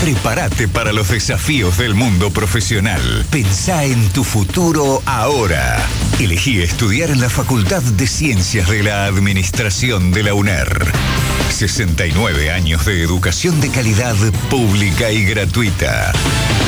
Prepárate para los desafíos del mundo profesional. Pensá en tu futuro ahora. Elegí estudiar en la Facultad de Ciencias de la Administración de la UNER. 69 años de educación de calidad pública y gratuita.